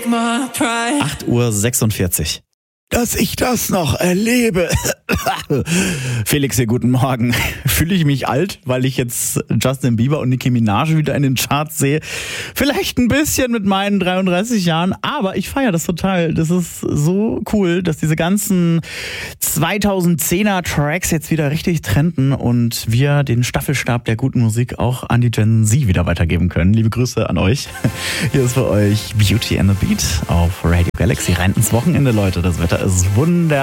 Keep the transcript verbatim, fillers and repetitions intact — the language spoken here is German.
acht Uhr sechsundvierzig. Dass ich das noch erlebe. Felix hier, guten Morgen. Fühle ich mich alt, weil ich jetzt Justin Bieber und Nicki Minaj wieder in den Charts sehe? Vielleicht ein bisschen mit meinen dreiunddreißig Jahren, aber ich feiere das total. Das ist so cool, dass diese ganzen zweitausendzehner Tracks jetzt wieder richtig trenden und wir den Staffelstab der guten Musik auch an die Gen Z wieder weitergeben können. Liebe Grüße an euch. Hier ist für euch Beauty and the Beat auf Radio Galaxy. Rein ins Wochenende, Leute. Das Wetter ist wunderbar.